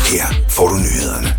Her får du nyhederne.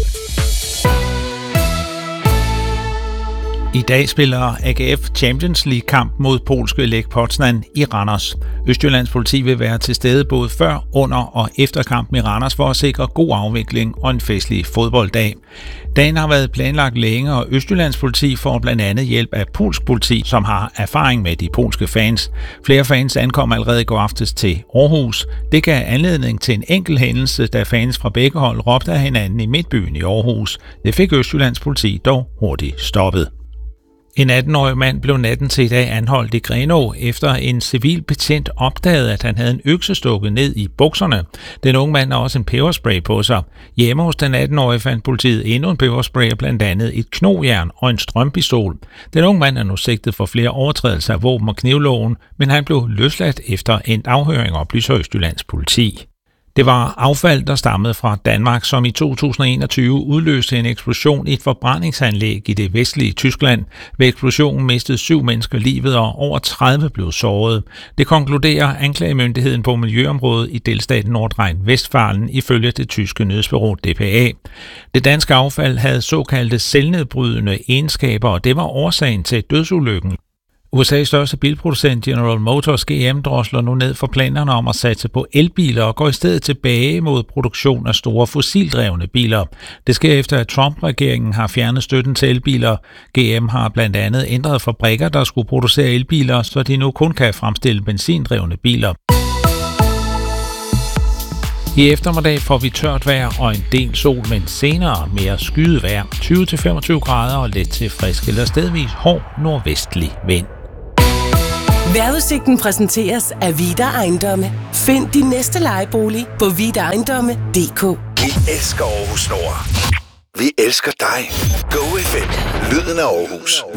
I dag spiller AGF Champions League-kamp mod polske Lech Poznan i Randers. Østjyllands politi vil være til stede både før, under og efter kampen i Randers for at sikre god afvikling og en festlig fodbolddag. Dagen har været planlagt længe, og Østjyllands politi får blandt andet hjælp af polsk politi, som har erfaring med de polske fans. Flere fans ankom allerede i går aftes til Aarhus. Det gav anledning til en enkelt hændelse, da fans fra begge hold råbte af hinanden i midtbyen i Aarhus. Det fik Østjyllands politi dog hurtigt stoppet. En 18-årig mand blev natten til i dag anholdt i Grenaa, efter en civil betjent opdagede, at han havde en økse stukket ned i bukserne. Den unge mand har også en peberspray på sig. Hjemme hos den 18-årige fandt politiet endnu en peberspray, blandt andet et knogjern og en strømpistol. Den unge mand er nu sigtet for flere overtrædelser af våben- og knivloven, men han blev løsladt efter en afhøring, oplyser Østjyllands politi. Det var affald, der stammede fra Danmark, som i 2021 udløste en eksplosion i et forbrændingsanlæg i det vestlige Tyskland. Ved eksplosionen mistede 7 mennesker livet, og over 30 blev såret. Det konkluderer anklagemyndigheden på miljøområdet i delstaten Nordrhein-Westfalen ifølge det tyske nyhedsbureau DPA. Det danske affald havde såkaldte selvnedbrydende egenskaber, og det var årsagen til dødsulykken. USA's største bilproducent General Motors GM drosler nu ned for planerne om at satse på elbiler og går i stedet tilbage mod produktion af store fossildrevne biler. Det sker efter, at Trump-regeringen har fjernet støtten til elbiler. GM har blandt andet ændret fabrikker, der skulle producere elbiler, så de nu kun kan fremstille benzindrevne biler. I eftermiddag får vi tørt vejr og en del sol, men senere mere skyet vejr. 20-25 grader og let til frisk eller stedvis hård nordvestlig vind. Vejrudsigten præsenteres af Vida Ejendomme. Find din næste lejebolig på vidaejendomme.dk. Vi elsker Aarhus Nord. Vi elsker dig. Go FM. Lyden af Aarhus.